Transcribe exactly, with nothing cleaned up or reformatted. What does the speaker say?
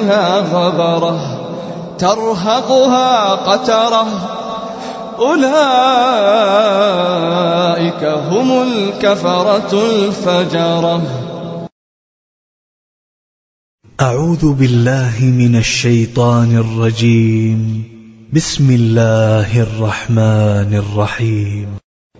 عليها غبرة ترهقها قترة أولئك هم الكفرة الفجرة. أعوذ بالله من الشيطان الرجيم. بسم الله الرحمن الرحيم.